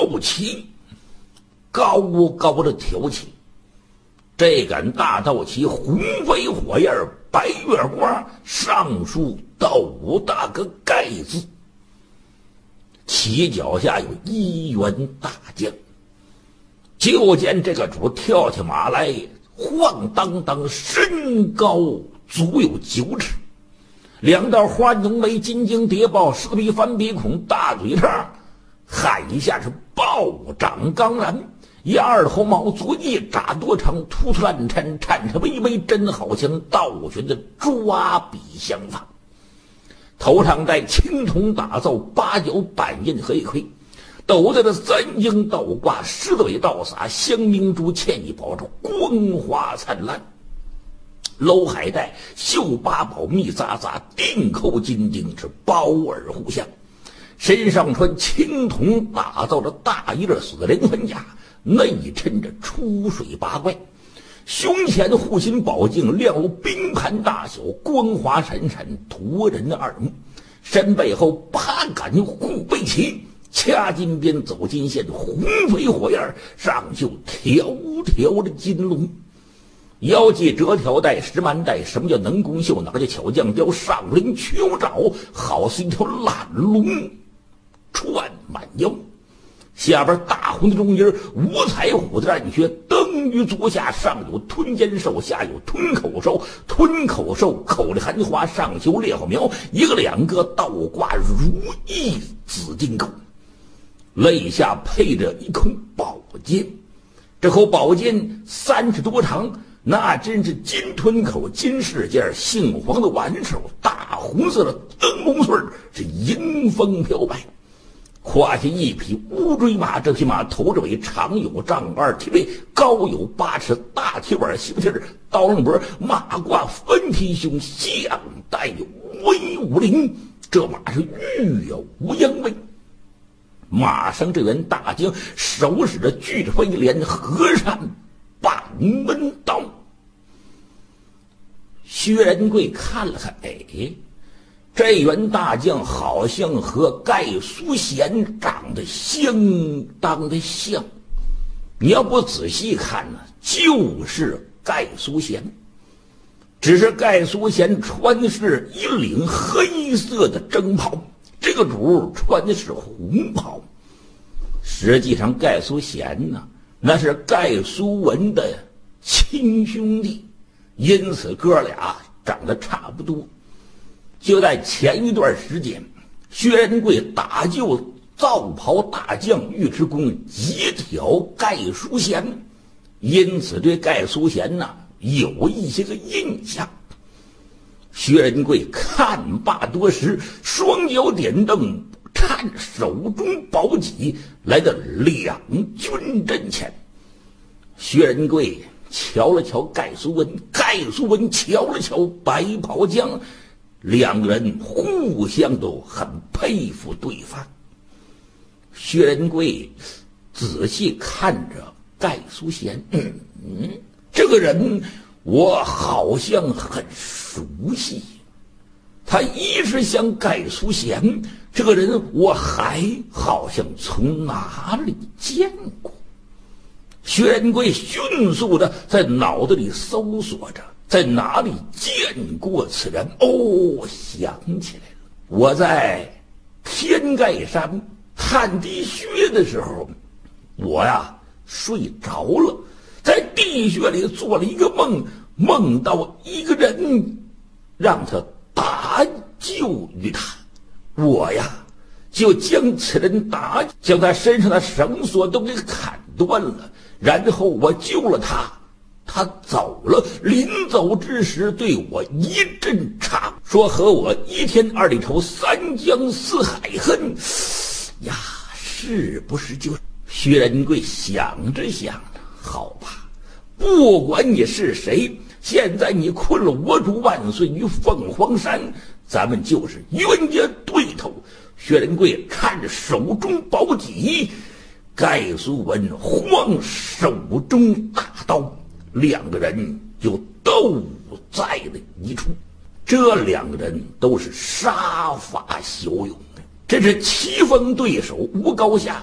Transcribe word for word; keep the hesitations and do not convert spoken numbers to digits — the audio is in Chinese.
斗旗高高的挑起，这杆大斗旗红飞火焰，白月光，上书斗大个盖字。旗脚下有一员大将，就见这个主跳起马来，晃荡荡，身高足有九尺，两道花浓眉，金睛谍报，四鼻翻鼻孔，大嘴叉，喊一下是暴涨刚然，一二头毛足一扎多长，突突烂颤，颤颤巍巍，真好像倒悬的抓笔相仿。头上戴青铜打造八角板印黑盔，斗在的三英倒挂，狮子尾倒洒，香明珠嵌一宝珠，光华灿烂。搂海带绣八宝密匝匝，钉扣金钉是包耳互相。身上穿青铜打造的大叶锁连环甲，内衬着出水八怪。胸前护心宝镜亮如冰盘大小，光华闪闪，夺人的耳目。身背后八杆护背旗，掐金边走金线，红飞火焰，上绣条条的金龙。腰系折条带，石蛮带，什么叫能弓绣？哪个叫巧匠雕？上灵缺爪，好似一条懒龙串满腰。下边大红的中衣，五彩虎的战靴，登于足下，上有吞肩兽，下有吞口兽。吞口兽口里含花，上绣烈火苗，一个两个倒挂如意紫金钩。肋下配着一口宝剑，这口宝剑三尺多长，那真是金吞口，金饰件，杏黄的挽手，大红色的灯笼穗是迎风飘摆。胯下一匹乌骓马，这匹马头着尾，长有丈二，蹄背高有八尺，大蹄板细蹄儿，刀棱脖，马挂分蹄胸，项带有威武灵。这马是玉有无央威。马上这员大将手使着巨飞镰，和善板门刀。薛仁贵看了看，哎，这员大将好像和盖苏贤长得相当的像，你要不仔细看呢，就是盖苏贤，只是盖苏贤穿的是一领黑色的征袍，这个主穿的是红袍。实际上盖苏贤呢，那是盖苏文的亲兄弟，因此哥俩长得差不多。就在前一段时间，薛仁贵打救皂袍大将尉迟恭，急挑盖苏贤，因此对盖苏贤呢有一些个印象。薛仁贵看罢多时，双脚点蹬，看手中宝戟，来到两军阵前。薛仁贵瞧了瞧盖苏文，盖苏文瞧了瞧白袍将，两个人互相都很佩服对方。薛仁贵仔细看着盖苏贤，嗯嗯，这个人我好像很熟悉。他一是像盖苏贤，这个人我还好像从哪里见过。薛仁贵迅速的在脑子里搜索着，在哪里见过此人？哦，想起来了，我在天盖山探地穴的时候，我呀睡着了，在地穴里做了一个梦，梦到一个人让他搭救于他，我呀就将此人打，将他身上的绳索都给砍断了，然后我救了他，他走了，临走之时对我一阵唱，说和我一天二地仇，三江四海恨呀，是不是就？薛仁贵想着想着，好吧，不管你是谁，现在你困了我主万岁于凤凰山，咱们就是冤家对头。薛仁贵看着手中宝戟，盖苏文晃手中大刀，两个人就斗在了一处。这两个人都是杀伐骁勇的，这是棋逢对手无高下。